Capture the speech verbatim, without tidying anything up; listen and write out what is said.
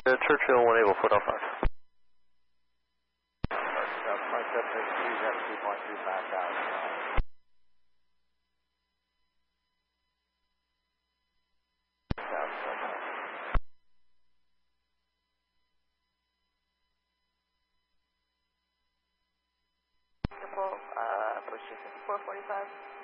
Uh, Churchill, one able, four Delta five. point seven eight two, you have two point two five thousand. Uh, push four forty-five.